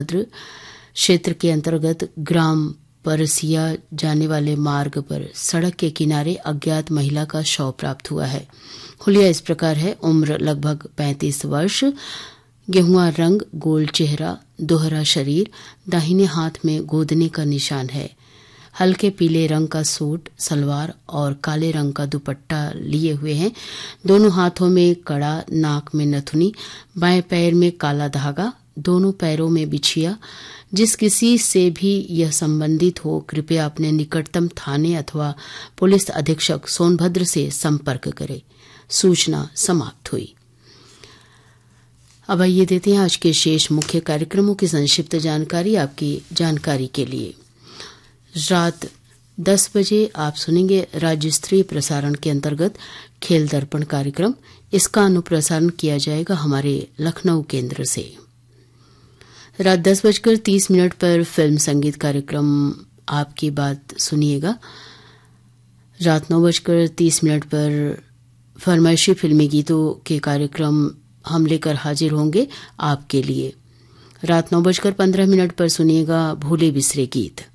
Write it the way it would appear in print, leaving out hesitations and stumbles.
क्षेत्र के अंतर्गत ग्राम परसिया जाने वाले मार्ग पर सड़क के किनारे अज्ञात महिला का शव प्राप्त हुआ है। हुलिया इस प्रकार है। उम्र लगभग 35 वर्ष, गेहुआ रंग, गोल चेहरा, दोहरा शरीर, दाहिने हाथ में गोदने का निशान है। हल्के पीले रंग का सूट, सलवार और काले रंग का दुपट्टा लिए हुए हैं। दोनों हाथों में कड़ा, नाक में नथुनी, बाएं पैर में काला धागा, दोनों पैरों में बिछिया। जिस किसी से भी यह संबंधित हो, कृपया अपने निकटतम थाने अथवा पुलिस अधीक्षक सोनभद्र से संपर्क करें। सूचना समाप्त हुई। अब आइए देते हैं आज के शेष मुख्य कार्यक्रमों की संक्षिप्त जानकारी आपकी जानकारी के लिए। रात 10 बजे आप सुनेंगे राज्य स्तरीय प्रसारण के अंतर्गत खेल दर्पण कार्यक्रम। इसका अनुप्रसारण किया जाएगा हमारे लखनऊ केंद्र से। रात 10:30 पर फिल्म संगीत कार्यक्रम आपकी बात सुनिएगा। रात 9:30 पर फरमाइशी फिल्मी गीतों के कार्यक्रम हम लेकर हाजिर होंगे आपके लिए। रात 9:15 पर सुनिएगा भूले बिसरे गीत।